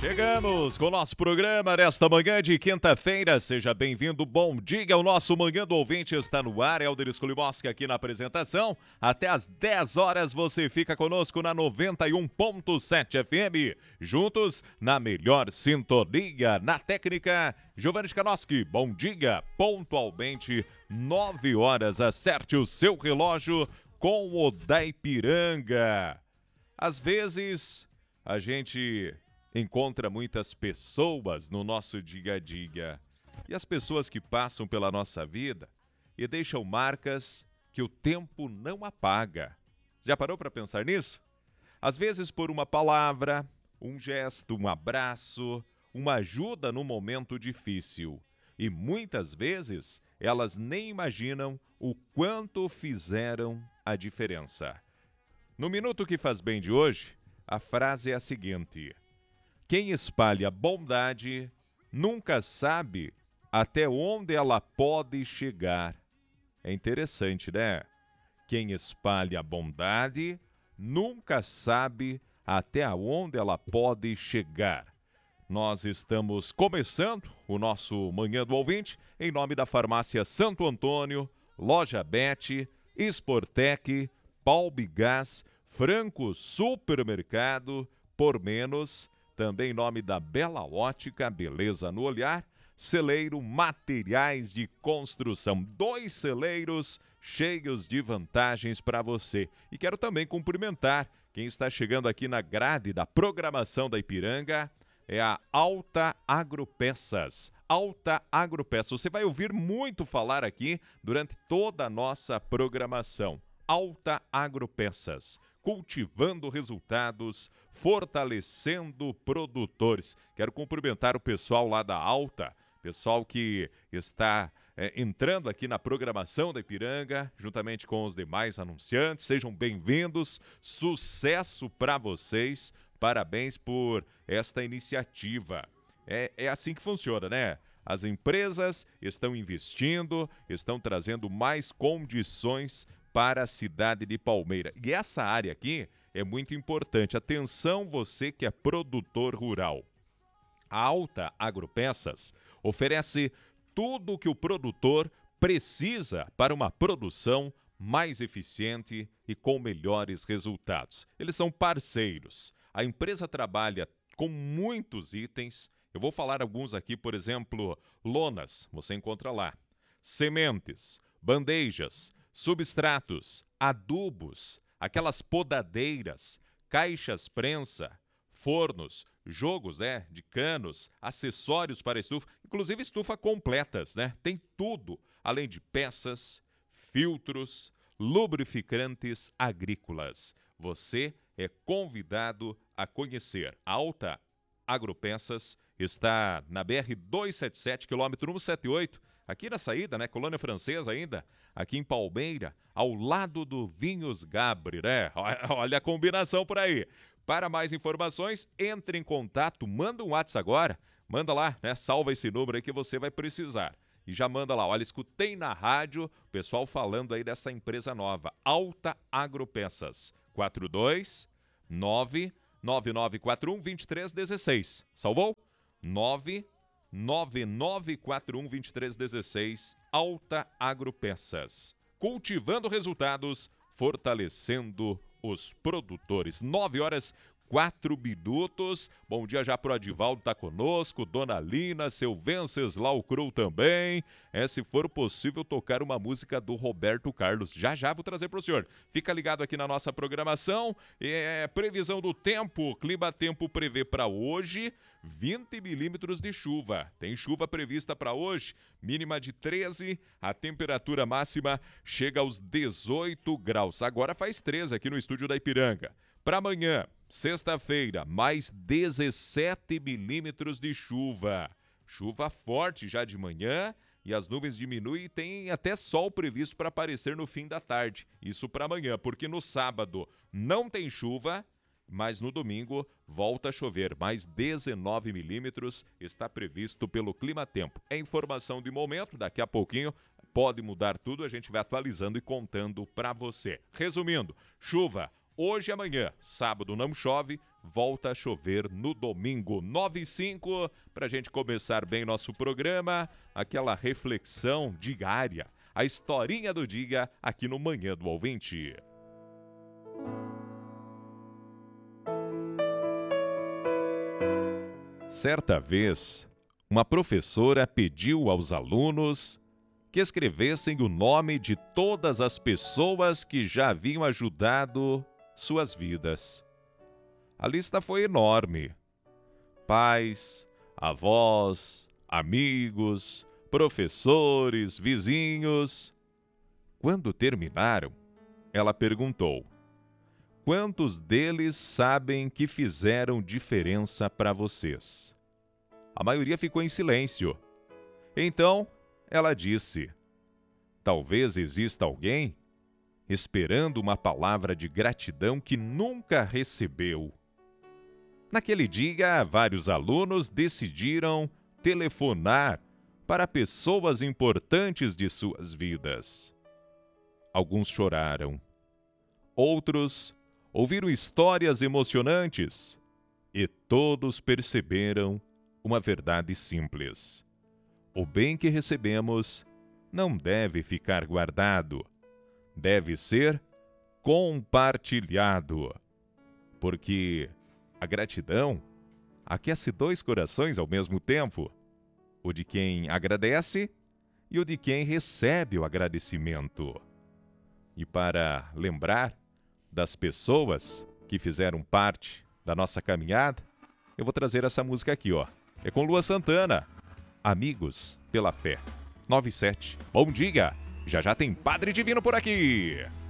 Chegamos com o nosso programa nesta manhã de quinta-feira. Seja bem-vindo, bom dia. O nosso Manhã do Ouvinte está no ar. Helder Skulimoski aqui na apresentação. Até às 10 horas você fica conosco na 91.7 FM. Juntos na melhor sintonia. Na técnica, Giovanni Kanoski. Bom dia. Pontualmente, 9 horas. Acerte o seu relógio com o da Ipiranga. Às vezes, a gente encontra muitas pessoas no nosso dia a dia. E as pessoas que passam pela nossa vida e deixam marcas que o tempo não apaga. Já parou para pensar nisso? Às vezes por uma palavra, um gesto, um abraço, uma ajuda num momento difícil. E muitas vezes elas nem imaginam o quanto fizeram a diferença. No Minuto que Faz Bem de hoje, a frase é a seguinte: quem espalha bondade nunca sabe até onde ela pode chegar. É interessante, né? Quem espalha bondade nunca sabe até onde ela pode chegar. Nós estamos começando o nosso Manhã do Ouvinte em nome da Farmácia Santo Antônio, Loja Bet, Sportec, Palbigás, Franco Supermercado, Por Menos. Também em nome da Bela Ótica, beleza no olhar. Celeiro Materiais de Construção. 2 celeiros cheios de vantagens para você. E quero também cumprimentar quem está chegando aqui na grade da programação da Ipiranga. É a Alta Agropeças. Alta Agropeças. Você vai ouvir muito falar aqui durante toda a nossa programação. Alta Agropeças. Cultivando resultados, fortalecendo produtores. Quero cumprimentar o pessoal lá da Alta, pessoal que está entrando aqui na programação da Ipiranga, juntamente com os demais anunciantes. Sejam bem-vindos, sucesso para vocês, parabéns por esta iniciativa. É assim que funciona, né? As empresas estão investindo, estão trazendo mais condições para a cidade de Palmeira. E essa área aqui é muito importante. Atenção você que é produtor rural. A Alta Agropeças oferece tudo o que o produtor precisa para uma produção mais eficiente e com melhores resultados. Eles são parceiros. A empresa trabalha com muitos itens. Eu vou falar alguns aqui, por exemplo, lonas, você encontra lá. Sementes, bandejas, substratos, adubos, aquelas podadeiras, caixas prensa, fornos, jogos de canos, acessórios para estufa, inclusive estufa completas, né? Tem tudo, além de peças, filtros, lubrificantes agrícolas. Você é convidado a conhecer. A Alta Agropeças está na BR-277, quilômetro 178, aqui na saída, né? Colônia Francesa ainda, aqui em Palmeira, ao lado do Vinhos Gabri, né? Olha a combinação por aí. Para mais informações, entre em contato, manda um WhatsApp agora, manda lá, né? Salva esse número aí que você vai precisar. E já manda lá, olha, escutei na rádio, o pessoal falando aí dessa empresa nova, Alta Agropeças, 429-9941-2316. Salvou? 99941-2316, Alta Agropeças. Cultivando resultados, fortalecendo os produtores. 9 horas 4 minutos. Bom dia já pro Adivaldo, tá conosco, Dona Lina, seu Venceslau Cru também. Se for possível, tocar uma música do Roberto Carlos. Já vou trazer pro senhor. Fica ligado aqui na nossa programação. Previsão do tempo. Clima Tempo prevê para hoje 20 milímetros de chuva. Tem chuva prevista para hoje, mínima de 13, a temperatura máxima chega aos 18 graus. Agora faz 13 aqui no estúdio da Ipiranga. Para amanhã, sexta-feira, mais 17 milímetros de chuva. Chuva forte já de manhã e as nuvens diminuem e tem até sol previsto para aparecer no fim da tarde. Isso para amanhã, porque no sábado não tem chuva, mas no domingo volta a chover. Mais 19 milímetros está previsto pelo Clima Tempo. É informação de momento, daqui a pouquinho pode mudar tudo, a gente vai atualizando e contando para você. Resumindo, chuva hoje e amanhã. Sábado não chove, volta a chover no domingo 9 e 5, para a gente começar bem nosso programa, aquela reflexão diária, a historinha do dia aqui no Manhã do Ouvinte. Certa vez, uma professora pediu aos alunos que escrevessem o nome de todas as pessoas que já haviam ajudado suas vidas. A lista foi enorme. Pais, avós, amigos, professores, vizinhos. Quando terminaram, ela perguntou: quantos deles sabem que fizeram diferença para vocês? A maioria ficou em silêncio. Então, ela disse: talvez exista alguém esperando uma palavra de gratidão que nunca recebeu. Naquele dia, vários alunos decidiram telefonar para pessoas importantes de suas vidas. Alguns choraram. Outros ouviram histórias emocionantes. E todos perceberam uma verdade simples: o bem que recebemos não deve ficar guardado, deve ser compartilhado. Porque a gratidão aquece dois corações ao mesmo tempo, o de quem agradece e o de quem recebe o agradecimento. E para lembrar das pessoas que fizeram parte da nossa caminhada, eu vou trazer essa música aqui, ó. É com Lua Santana, Amigos pela Fé. 9 e 7. Bom dia! Já já tem Padre Divino por aqui!